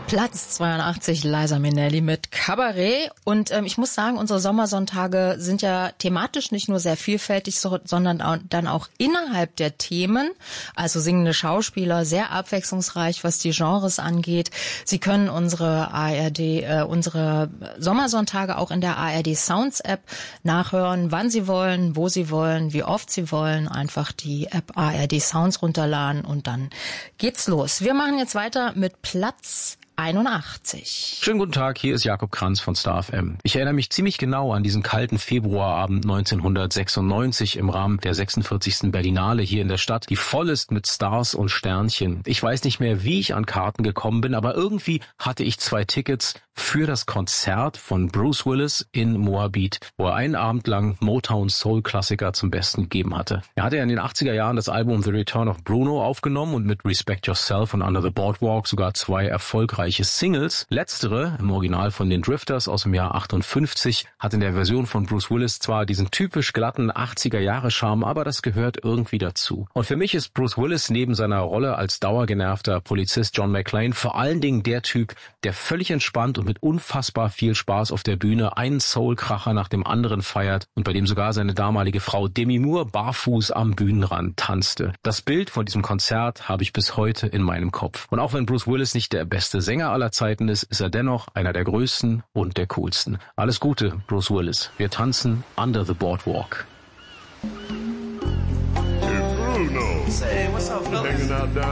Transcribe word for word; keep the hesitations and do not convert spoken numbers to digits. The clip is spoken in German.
Platz zweiundachtzig, Liza Minnelli mit Cabaret. Und ähm, ich muss sagen, unsere Sommersonntage sind ja thematisch nicht nur sehr vielfältig, so, sondern auch, dann auch innerhalb der Themen. Also singende Schauspieler, sehr abwechslungsreich, was die Genres angeht. Sie können unsere A R D, äh, unsere Sommersonntage auch in der A R D Sounds App nachhören, wann Sie wollen, wo Sie wollen, wie oft Sie wollen. Einfach die App A R D Sounds runterladen und dann geht's los. Wir machen jetzt weiter mit Platz einundachtzig. Schönen guten Tag, hier ist Jakob Kranz von Star F M. Ich erinnere mich ziemlich genau an diesen kalten Februarabend neunzehnhundertsechsundneunzig im Rahmen der sechsundvierzigsten Berlinale hier in der Stadt, die voll ist mit Stars und Sternchen. Ich weiß nicht mehr, wie ich an Karten gekommen bin, aber irgendwie hatte ich zwei Tickets für das Konzert von Bruce Willis in Moabit, wo er einen Abend lang Motown Soul Klassiker zum Besten gegeben hatte. Er hatte ja in den achtziger Jahren das Album The Return of Bruno aufgenommen und mit Respect Yourself und Under the Boardwalk sogar zwei erfolgreiche Singles. Letztere, im Original von den Drifters aus dem Jahr achtundfünfzig, hat in der Version von Bruce Willis zwar diesen typisch glatten achtziger-Jahre-Charme, aber das gehört irgendwie dazu. Und für mich ist Bruce Willis neben seiner Rolle als dauergenervter Polizist John McClane vor allen Dingen der Typ, der völlig entspannt und mit unfassbar viel Spaß auf der Bühne einen Soul-Kracher nach dem anderen feiert und bei dem sogar seine damalige Frau Demi Moore barfuß am Bühnenrand tanzte. Das Bild von diesem Konzert habe ich bis heute in meinem Kopf. Und auch wenn Bruce Willis nicht der beste Sänger aller Zeiten ist, ist er dennoch einer der größten und der coolsten. Alles Gute, Bruce Willis. Wir tanzen Under the Boardwalk. Hey Bruno. Say, what's up, fellas?